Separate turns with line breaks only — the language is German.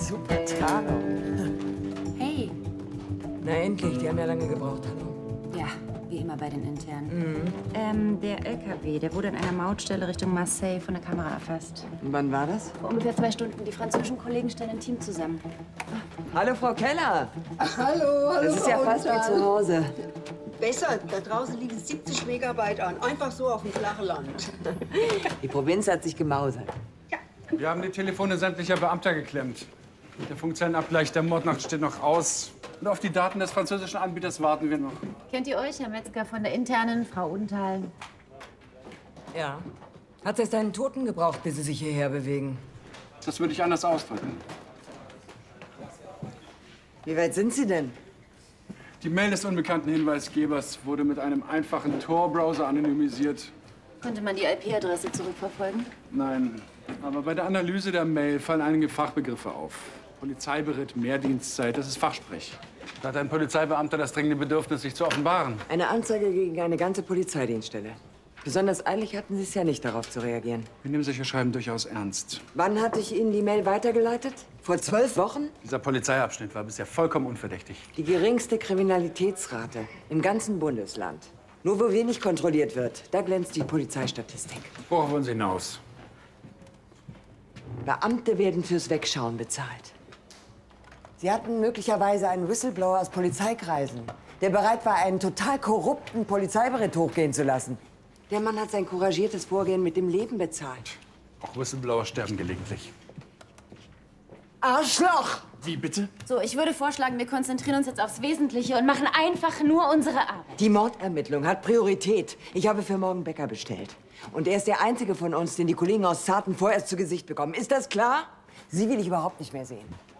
Super Tarnung.
Hey.
Na endlich, die haben ja lange gebraucht, hallo.
Ja, wie immer bei den Internen. Der LKW, der wurde an einer Mautstelle Richtung Marseille von der Kamera erfasst.
Und wann war das?
Vor ungefähr 2 Stunden. Die französischen Kollegen stellen ein Team zusammen.
Hallo, Frau Keller.
Hallo, hallo.
Das ist ja fast wie zu Hause.
Besser, da draußen liegen 70 Megabyte an. Einfach so auf dem flachen Land.
Die Provinz hat sich gemausert.
Wir haben die Telefone sämtlicher Beamter geklemmt. Der Funkzellenabgleich der Mordnacht steht noch aus. Und auf die Daten des französischen Anbieters warten wir noch.
Kennt ihr euch, Herr Metzger von der Internen, Frau Unthal?
Ja. Hat es einen Toten gebraucht, bis Sie sich hierher bewegen?
Das würde ich anders ausdrücken.
Wie weit sind Sie denn?
Die Mail des unbekannten Hinweisgebers wurde mit einem einfachen Tor-Browser anonymisiert.
Konnte man die IP-Adresse zurückverfolgen?
Nein, aber bei der Analyse der Mail fallen einige Fachbegriffe auf. Polizeiberitt, Mehrdienstzeit, das ist Fachsprech. Da hat ein Polizeibeamter das dringende Bedürfnis, sich zu offenbaren.
Eine Anzeige gegen eine ganze Polizeidienststelle. Besonders eilig hatten Sie es ja nicht, darauf zu reagieren.
Wir nehmen solche Schreiben durchaus ernst.
Wann hatte ich Ihnen die Mail weitergeleitet? Vor 12 Wochen?
Dieser Polizeiabschnitt war bisher vollkommen unverdächtig.
Die geringste Kriminalitätsrate im ganzen Bundesland. Nur wo wenig kontrolliert wird, da glänzt die Polizeistatistik.
Worauf wollen Sie hinaus?
Beamte werden fürs Wegschauen bezahlt. Sie hatten möglicherweise einen Whistleblower aus Polizeikreisen, der bereit war, einen total korrupten Polizeiberitt hochgehen zu lassen. Der Mann hat sein couragiertes Vorgehen mit dem Leben bezahlt.
Auch Whistleblower sterben gelegentlich.
Arschloch!
Wie bitte?
So, ich würde vorschlagen, wir konzentrieren uns jetzt aufs Wesentliche und machen einfach nur unsere Arbeit.
Die Mordermittlung hat Priorität. Ich habe für morgen Bäcker bestellt. Und er ist der einzige von uns, den die Kollegen aus Zarten vorerst zu Gesicht bekommen. Ist das klar? Sie will ich überhaupt nicht mehr sehen.